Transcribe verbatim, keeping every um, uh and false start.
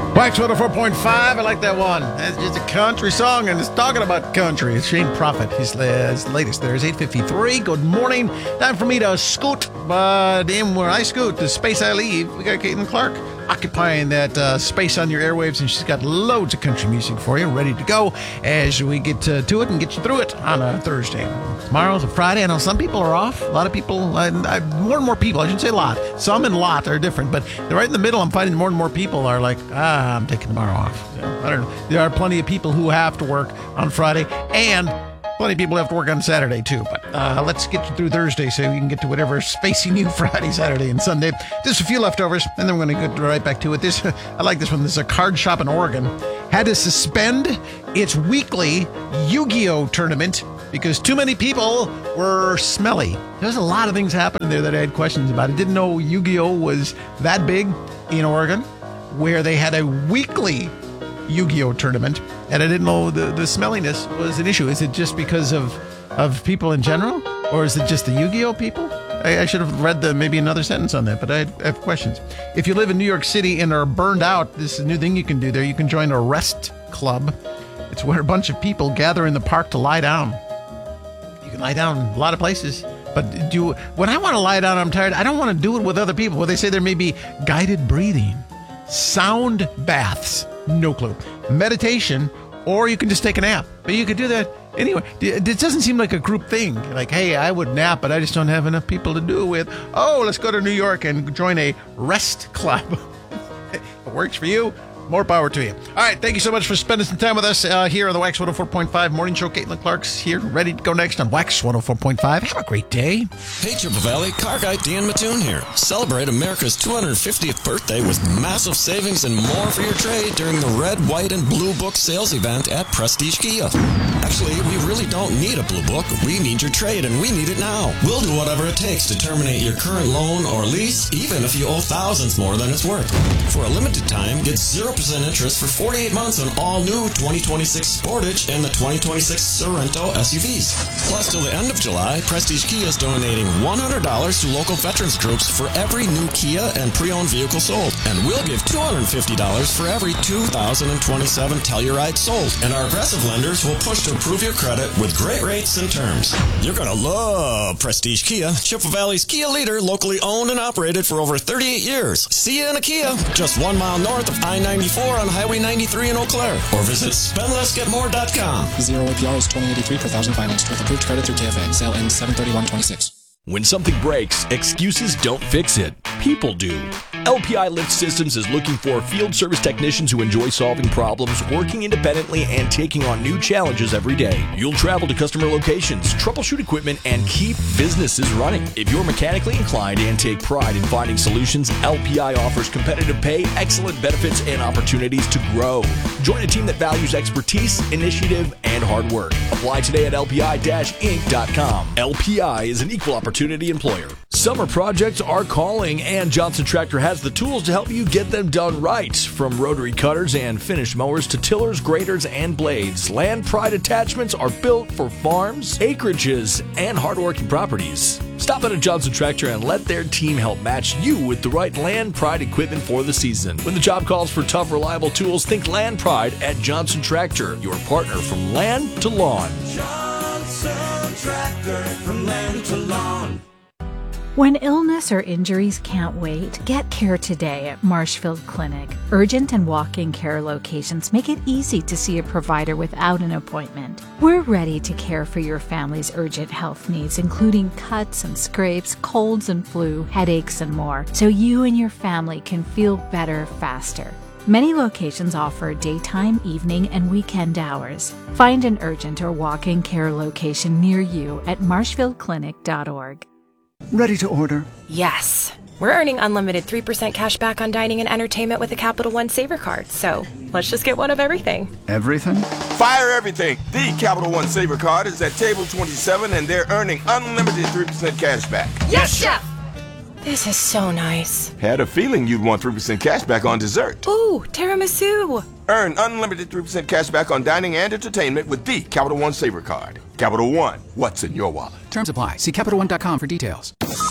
Wax one oh four point five, I like that one. It's just a country song, and it's talking about country. It's Shane Prophet. His, uh, his latest there is eight fifty-three. Good morning. Time for me to scoot, but in where I scoot, the space I leave, we got Caitlin Clark occupying that uh, space on your airwaves, and she's got loads of country music for you, ready to go as we get to, to it and get you through it on a Thursday. Tomorrow's a Friday. I know some people are off. A lot of people, I, I, more and more people, I shouldn't say a lot. Some and a lot are different, but right in the middle, I'm finding more and more people are like, ah, I'm taking tomorrow off. So, I don't know. There are plenty of people who have to work on Friday, and plenty of people have to work on Saturday, too. But uh, let's get you through Thursday so you can get to whatever space you need Friday, Saturday, and Sunday. Just a few leftovers, and then we're going to get right back to it. This, I like this one. This is a card shop in Oregon. Had to suspend its weekly Yu-Gi-Oh! Tournament because too many people were smelly. There's a lot of things happening there that I had questions about. I didn't know Yu-Gi-Oh! Was that big in Oregon, where they had a weekly Yu-Gi-Oh! Tournament, and I didn't know the, the smelliness was an issue. Is it just because of, of people in general, or is it just the Yu-Gi-Oh! People? I, I should have read the maybe another sentence on that, but I, had, I have questions. If you live in New York City and are burned out, this is a new thing you can do there. You can join a rest club. It's where a bunch of people gather in the park to lie down. You can lie down a lot of places. But do when I want to lie down, I'm tired, I don't want to do it with other people. Well, they say there may be guided breathing, sound baths, no clue, meditation, or you can just take a nap. But you could do that anyway. It doesn't seem like a group thing. Like, hey, I would nap, but I just don't have enough people to do it with. Oh, let's go to New York and join a rest club. If it works for you, more power to you. All right, thank you so much for spending some time with us uh, here on the Wax one oh four point five Morning Show. Caitlin Clark's here, ready to go next on Wax one oh four point five. Have a great day. Hey, Triple Valley, car guy Dan Mattoon here. Celebrate America's two hundred fiftieth birthday with massive savings and more for your trade during the Red, White, and Blue Book sales event at Prestige Kia. Actually, we really don't need a Blue Book. We need your trade, and we need it now. We'll do whatever it takes to terminate your current loan or lease, even if you owe thousands more than it's worth. For a limited time, get zero percent interest for forty-eight months on all new twenty twenty-six Sportage and the twenty twenty-six Sorento S U Vs. Plus, till the end of July, Prestige Kia is donating one hundred dollars to local veterans groups for every new Kia and pre-owned vehicle sold. And we'll give two hundred fifty dollars for every two thousand twenty-seven Telluride sold. And our aggressive lenders will push to improve your credit with great rates and terms. You're going to love Prestige Kia, Chippewa Valley's Kia leader, locally owned and operated for over thirty-eight years. See you in a Kia, just one mile north of I ninety-four on Highway ninety-three in Eau Claire, or visit spend less get more dot com. Zero A P R is twenty eighty-three per thousand financed with approved credit through K F A. Sale ends seven thirty-one twenty-six. When something breaks, excuses don't fix it. People do. L P I Lift Systems is looking for field service technicians who enjoy solving problems, working independently, and taking on new challenges every day. You'll travel to customer locations, troubleshoot equipment, and keep businesses running. If you're mechanically inclined and take pride in finding solutions, L P I offers competitive pay, excellent benefits, and opportunities to grow. Join a team that values expertise, initiative, and hard work. Apply today at L P I inc dot com. L P I is an equal opportunity employer. Summer projects are calling, and Johnson Tractor has the tools to help you get them done right. From rotary cutters and finished mowers to tillers, graders, and blades, Land Pride attachments are built for farms, acreages, and hardworking properties. Stop at a Johnson Tractor and let their team help match you with the right Land Pride equipment for the season. When the job calls for tough, reliable tools, think Land Pride at Johnson Tractor, your partner from land to lawn. Johnson Tractor, from land to lawn. When illness or injuries can't wait, get care today at Marshfield Clinic. Urgent and walk-in care locations make it easy to see a provider without an appointment. We're ready to care for your family's urgent health needs, including cuts and scrapes, colds and flu, headaches, and more, so you and your family can feel better faster. Many locations offer daytime, evening, and weekend hours. Find an urgent or walk-in care location near you at marshfield clinic dot org. Ready to order? Yes. We're earning unlimited three percent cash back on dining and entertainment with a Capital One Saver card, so let's just get one of everything. Everything? Fire everything! The Capital One Saver card is at table twenty-seven, and they're earning unlimited three percent cash back. Yes, Chef! This is so nice. Had a feeling you'd want three percent cash back on dessert. Ooh, tiramisu! Earn unlimited three percent cash back on dining and entertainment with the Capital One Saver card. Capital One, what's in your wallet? Terms apply. See Capital One dot com for details.